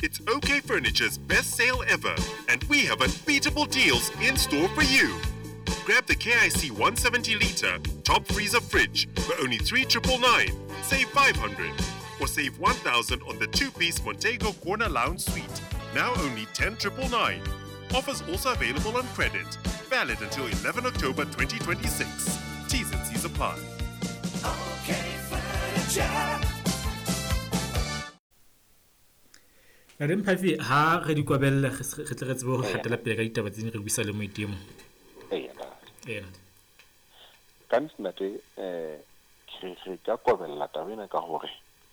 It's OK Furniture's best sale ever, and we have unbeatable deals in store for you. Grab the KIC 170-litre top freezer fridge for only $3,999. Save $500. Or save $1,000 on the 2-piece Montego Corner Lounge Suite. Now only $10,999. Offers also available on credit. Valid until 11 October 2026. T's and C's apply. OK Furniture. Re mphafi ha re di kwabella re tle re tsebo go khatela pele ka ditaba tse re buisa le moitemo. Kan snate re ka kwabella tabena ka hore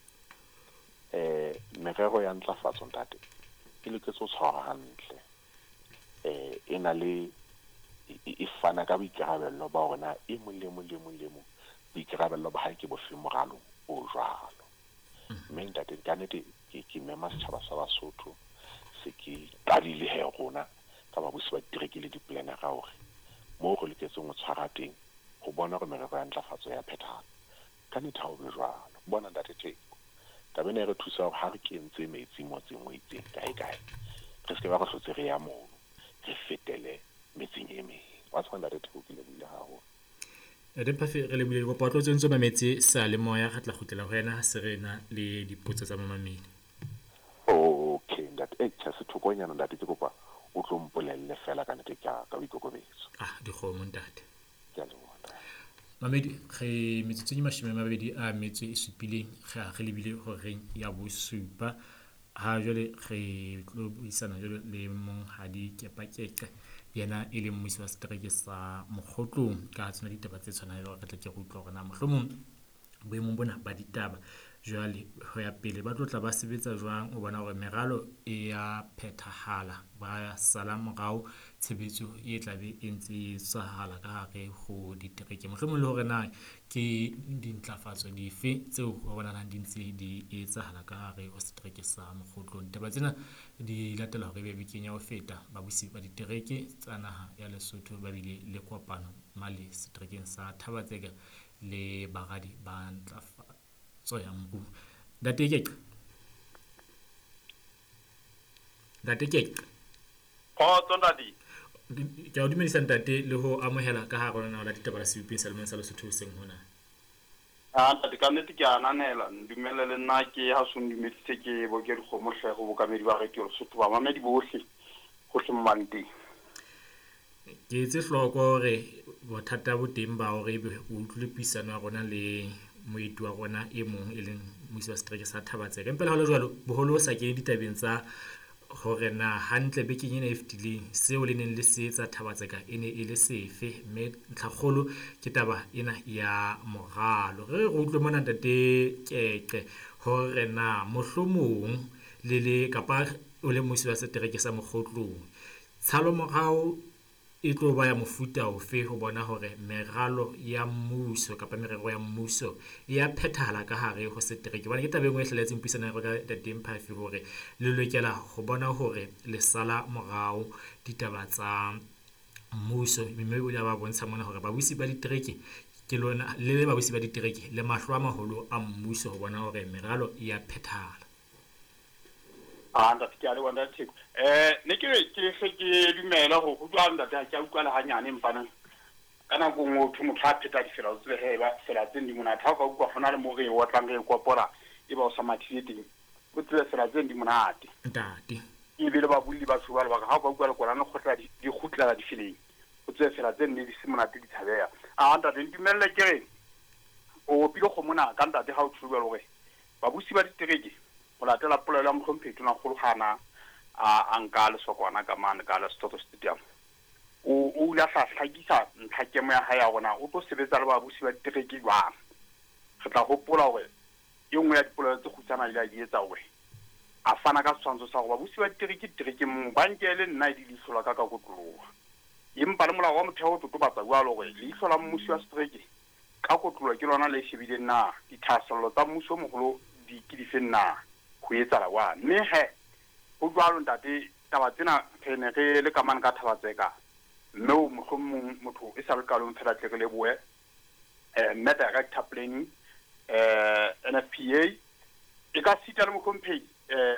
merero ya ntlafatso ntate ile ke tso tshwara hantle ena le e fana ka boikarabello ba hona e molemo boikarabello ba ha ke bo fe moralo o jwalo mme ntate ka nete ke mema setjhaba sa Basotho se ke talile he rona ka ba busi ba direkile diplanner ga hore mo go leketseng o tshwara teng go bona gore merero ya ntlafatso ya phethana ka nete ha o be jwalo bona ntate teko tabene re thusa gore ha re kentse metsi mo tseng o itseng kae re se ba go hlotse re ya mono re fetele metsing e meng wa tswana ntate teko ke le buile ha ho re mphafi re le buile go potlo tsentse mametsi sa le moya ga tla gotlela go yena se rena le dipotso tsa mamamedi. Okay ntate tsa se thokonyana ntate ke kopa o tlo mpolelle fela ka nete ka boikokobetso di kgomo ntate ke a le bona mamedi ge metsotso di mashome mabedi a metso e supileng ga re lebile gore ya bo supa ha jole ge tlo buisana jole le monghadi Kepakeke yena e le mmuisi wa setereke sa Mokgotlong ka tsona ditaba tse tshwanang le re tla ke go utlwa gore na mohlomong boemong bona ba ditaba jwale ho ya pele ba tlotla ba sebetsa jwang o bona gore meralo e ya phethahala ba sala morao tshebetso e tlabe e ntse e tsahala ka gare go ditereke mohlomong le hore na ke dintlafatso dife tseo o bona nang di ntse di etsahala ka gare ho setereke sa Mokgotlong. Ditaba tsena di latela hore be bekenya ho feta ba busi ba ditereke tsa naha ya Lesotho ba bile le kopano male seterekeng sa Thabatsega le bagadi ba ntlafatso ya moruo. Ntate Keke Tonadi ke a dumedisa ntate le ho amohela ka ha rona la ditaba la sebipeng sa lemong sa Lesotho seng hona ntate ka nnete ke ananela ndumele le nna ke ha se ndumeditse ke bo ke dikgomohle go bokamedi ba radio Lesotho ba mamedi bohle go hlemmanteng ke tse hloko re bothata bo teng ba hore o utlwe pisano ya rona le moeti wa rona e mong e leng moisi wa setereke sa Thabatsega empa le jwalo boholo sa ke ditabeng tsa hore na hantle bekeng ena e fetileng seo le neng le se etsa Thabatsega ene e le sefe mme ntlhakgolo ke taba ena ya moralo re utlwe mona ntate Keke hore na mohlomong le kapa o le moisi wa setereke sa Mokgotlong tshalo morao e tlo ba ya mofuta ofe ho bona hore meralo ya mmuso kapa merero ya mmuso ya phethahala ka hare ho setereke bona ke tabeng o ehleletseng puisano ya ka Ntate Mphafi hore le lokela ho bona hore le sala morao ditaba tsa mmuso mme o ya ba bontsha mona hore babusi ba ditereke ke lona le babusi ba ditereke le mahlo a maholo a mmuso ho bona hore meralo ya phethahala ntate ke a le bona theko ne ke dumela go utlwa ntate ha ke a utlwa le hanyane mpana kana go motho a pheta difela o tsebe heba fela tse ndi mona tha ka utlwa gona le mo re o tlang re kopora e ba o sa mathile teng o tsebe fela tse ndi monate ntate e bile ba bulli ba tsuba le ba ha ka utlwa le kona no khotla di khutla di fileng o tsebe fela tse ndi di se monate di thabea ntate ndimelle ke re o pilo go mona ka ntate ha o tsuba le gore ba busi ba ditereke o latela polelo ya Mhlompheto na gologana a nka le sokwana ka mane ka le Lesotho Stadium o la hlakisa ntlhakemo ya ha ya gona o tlo sebetsa le babusi ba ditereke jwang re tla gopola gore e nngwe ya dipolelo tse khutsana ile di etsa gore a fana ka tshwantsho sa go babusi ba ditereke mo bankele nna di lihlola ka kotlologa empa le molao wa motheo o totobatsa bua le gore leihlo la mmusi wa setereke ka kotlologa ke lona le shebile na dithasello tsa mmuso mogolo di ke di fenna go etsa la wa mme he go jwalo ntate taba tsena re ne re le kamane ka Thabatsega mme o mohlomong motho e sa le kalong fela tle le boe mme director planning NFPA e ka sita le mo company